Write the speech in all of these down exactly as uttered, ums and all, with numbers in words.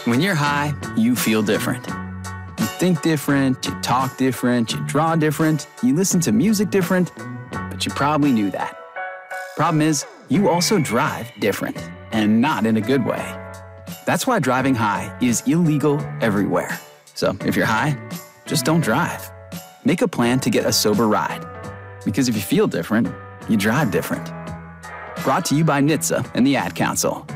When you're high, you feel different. You think different, you talk different, you draw different, you listen to music different, but you probably knew that. Problem is, you also drive different, and not in a good way. That's why driving high is illegal everywhere. So if you're high, just don't drive. Make a plan to get a sober ride. Because if you feel different, you drive different. Brought to you by N H T S A and the Ad Council.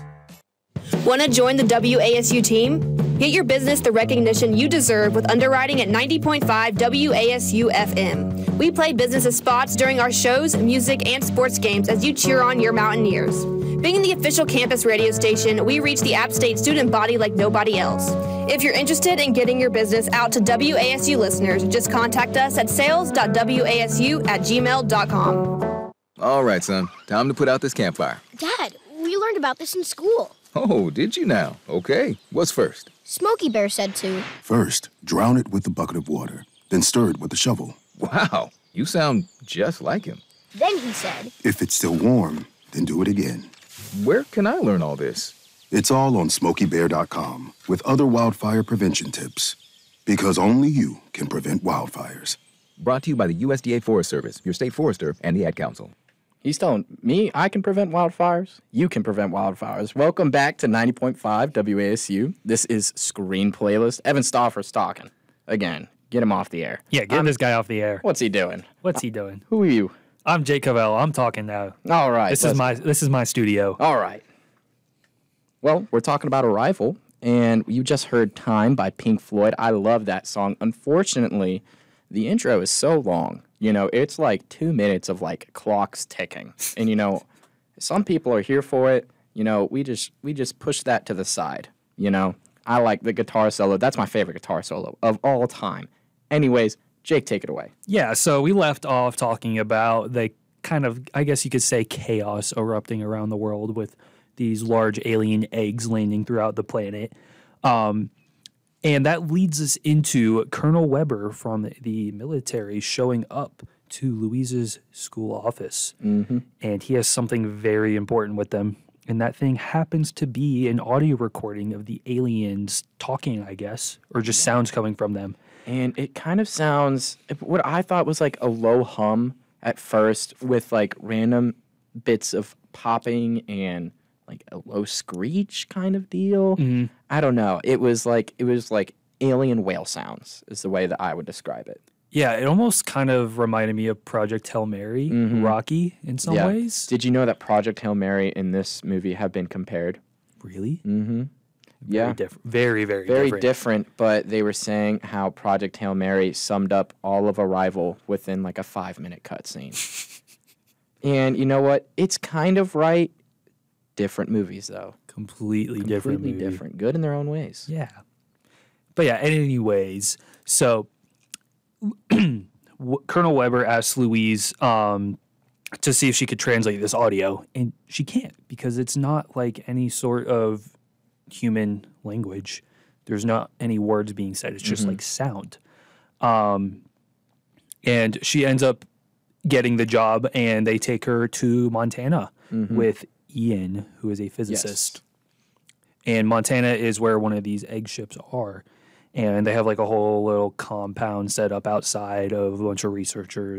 Want to join the W A S U team? Get your business the recognition you deserve with underwriting at ninety point five W A S U F M. We play business spots during our shows, music, and sports games as you cheer on your Mountaineers. Being the official campus radio station, we reach the App State student body like nobody else. If you're interested in getting your business out to W A S U listeners, just contact us at sales dot W A S U at gmail dot com. All right, son. Time to put out this campfire. Dad, we learned about this in school. Oh, did you now? Okay. What's first? Smokey Bear said to. First, drown it with a bucket of water, then stir it with a shovel. Wow, you sound just like him. Then he said, if it's still warm, then do it again. Where can I learn all this? It's all on smokey bear dot com with other wildfire prevention tips. Because only you can prevent wildfires. Brought to you by the U S D A Forest Service, your state forester, and the Ad Council. He's telling me I can prevent wildfires. You can prevent wildfires. Welcome back to ninety point five W A S U. This is Screen Playlist. Evan Stauffer's talking. Again, get him off the air. Yeah, get I'm, this guy off the air. What's he doing? What's he doing? Who are you? I'm Jake Cavell. I'm talking now. All right. This is my this is my studio. All right. Well, we're talking about Arrival, and you just heard Time by Pink Floyd. I love that song. Unfortunately, the intro is so long. You know, it's like two minutes of, like, clocks ticking. And, you know, some people are here for it. You know, we just we just push that to the side, you know. I like the guitar solo. That's my favorite guitar solo of all time. Anyways, Jake, take it away. Yeah, so we left off talking about the kind of, I guess you could say, chaos erupting around the world with these large alien eggs landing throughout the planet. Um, and that leads us into Colonel Weber from the military showing up to Louise's school office. Mm-hmm. And he has something very important with them. And that thing happens to be an audio recording of the aliens talking, I guess, or just sounds coming from them. And it kind of sounds, what I thought was like a low hum at first with like random bits of popping and like a low screech kind of deal. Mm-hmm. I don't know. It was like it was like alien whale sounds is the way that I would describe it. Yeah, it almost kind of reminded me of Project Hail Mary, mm-hmm. Rocky in some yeah. ways. Did you know that Project Hail Mary in this movie have been compared? Really? Mm-hmm. Very yeah. different. Very, very, very different. different. But they were saying how Project Hail Mary summed up all of Arrival within like a five-minute cutscene. And you know what? It's kind of right. Different movies, though. Completely, Completely different movie. different. Good in their own ways. Yeah. But yeah, anyways, so Colonel Weber asked Louise um, to see if she could translate this audio, and she can't because it's not like any sort of human language. There's not any words being said. It's just mm-hmm. like sound. Um, and she ends up getting the job, and they take her to Montana mm-hmm. with Ian, who is a physicist. Yes. And Montana is where one of these egg ships are. And they have like a whole little compound set up outside of a bunch of researchers